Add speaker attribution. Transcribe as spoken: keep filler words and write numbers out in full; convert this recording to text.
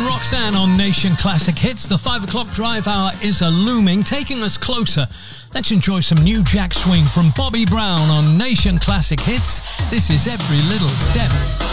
Speaker 1: and Roxanne on Nation Classic Hits. The five o'clock drive hour is a-looming, taking us closer. Let's enjoy some new Jack Swing from Bobby Brown on Nation Classic Hits. This is Every Little Step.